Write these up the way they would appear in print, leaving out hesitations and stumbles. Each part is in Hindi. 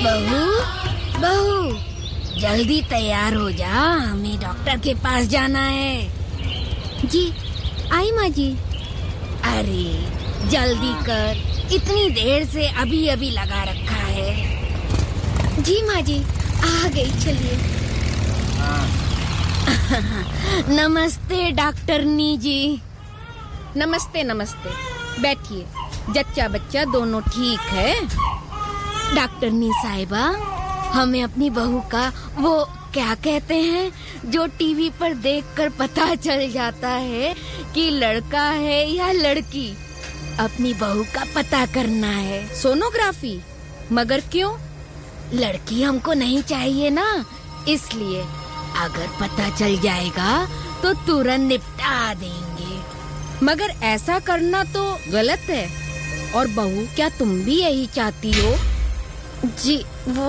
बहू, बहू, जल्दी तैयार हो जा, हमें डॉक्टर के पास जाना है। जी आई माँ जी। अरे जल्दी कर, इतनी देर से अभी अभी लगा रखा है। जी माँ जी, आ गई, चलिए। नमस्ते डॉक्टरनी जी। नमस्ते नमस्ते, बैठिए। जच्चा बच्चा दोनों ठीक है? डॉक्टरनी साहिबा, हमें अपनी बहू का वो क्या कहते हैं जो टीवी पर देखकर पता चल जाता है कि लड़का है या लड़की, अपनी बहू का पता करना है। सोनोग्राफी? मगर क्यों? लड़की हमको नहीं चाहिए ना, इसलिए अगर पता चल जाएगा तो तुरंत निपटा देंगे। मगर ऐसा करना तो गलत है। और बहू, क्या तुम भी यही चाहती हो? जी वो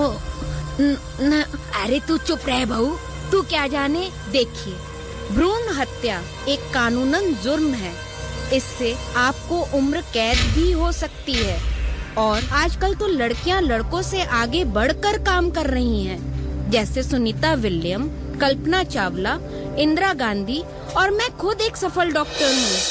न, अरे तू चुप रह बहू, तू क्या जाने। देखिए, भ्रूण हत्या एक कानूनन जुर्म है। इससे आपको उम्र कैद भी हो सकती है। और आजकल तो लड़कियां लड़कों से आगे बढ़कर काम कर रही हैं, जैसे सुनीता विलियम, कल्पना चावला, इंदिरा गांधी, और मैं खुद एक सफल डॉक्टर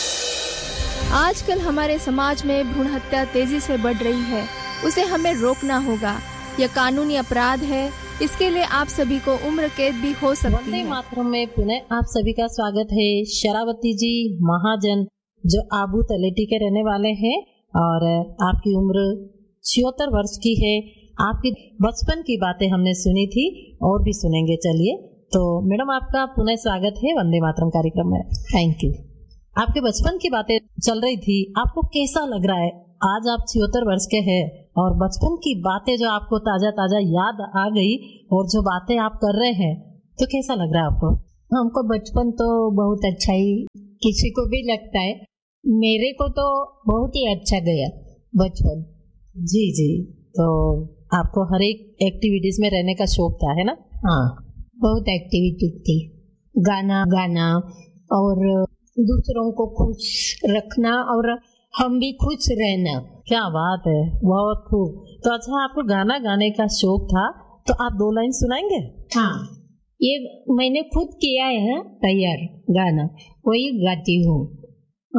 हूँ। आजकल हमारे समाज में भ्रूण हत्या तेजी से बढ़ रही है, उसे हमें रोकना होगा। यह कानूनी अपराध है, इसके लिए आप सभी को उम्र कैद भी हो सकती वंदे है। मातरम में पुनः आप सभी का स्वागत है। शरावती जी महाजन जो आबू तलेटी के रहने वाले हैं और आपकी उम्र 76 वर्ष की है। आपकी बचपन की बातें हमने सुनी थी और भी सुनेंगे। चलिए, तो मैडम आपका पुनः स्वागत है वंदे मातरम कार्यक्रम में। Thank you. आपके बचपन की बातें चल रही थी, आपको कैसा लग रहा है? आज आप 76 वर्ष के हैं और बचपन की बातें जो आपको ताजा ताजा याद आ गई और जो बातें आप कर रहे हैं, तो कैसा लग रहा है आपको? हमको बचपन तो बहुत अच्छा ही किसी को भी लगता है, मेरे को तो बहुत ही अच्छा गया बचपन। जी जी, तो आपको हर एक एक्टिविटीज में रहने का शौक था, है ना? हाँ, बहुत एक्टिविटी थी, गाना गाना और दूसरों को खुश रखना और हम भी खुश रहना। क्या बात है, बहुत खूब। तो अच्छा, आपको गाना गाने का शौक था, तो आप 2 लाइन सुनाएंगे? हाँ, ये मैंने खुद किया है तैयार गाना, वही गाती हूँ।